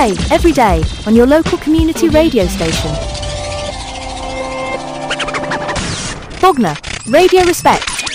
every day on your local community radio station. Bognor, Radio Respect.